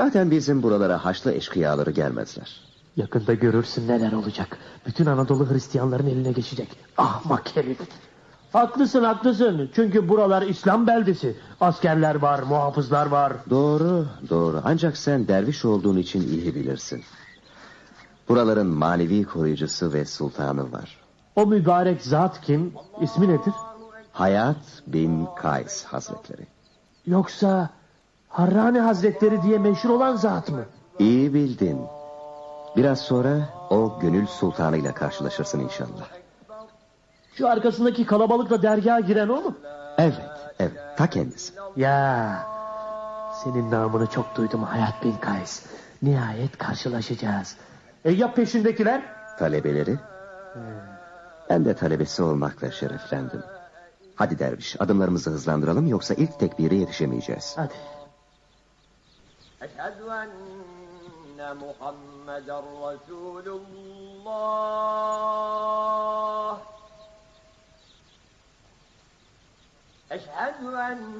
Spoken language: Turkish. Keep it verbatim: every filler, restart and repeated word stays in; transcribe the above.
Zaten bizim buralara Haçlı eşkıyaları gelmezler. Yakında görürsün neler olacak. Bütün Anadolu Hristiyanların eline geçecek. Ahmak herif. Haklısın haklısın. Çünkü buralar İslam beldesi. Askerler var, muhafızlar var. Doğru, doğru. Ancak sen derviş olduğun için iyi bilirsin. Buraların manevi koruyucusu ve sultanı var. O mübarek zat kim? İsmi nedir? Hayat bin Kays Hazretleri. Yoksa Harrani Hazretleri diye meşhur olan zat mı? İyi bildin. Biraz sonra o gönül sultanıyla karşılaşırsın inşallah. Şu arkasındaki kalabalıkla dergaha giren o mu? Evet, evet, ta kendisi. Ya, senin namını çok duydum Hayat bin Kays. Nihayet karşılaşacağız. E ya peşindekiler? Talebeleri? Hmm. Ben de talebesi olmakla şereflendim. Hadi derviş, adımlarımızı hızlandıralım, yoksa ilk tekbire yetişemeyeceğiz. Hadi. Eşhedü enne Muhammeden Resulullah. Eşhedü en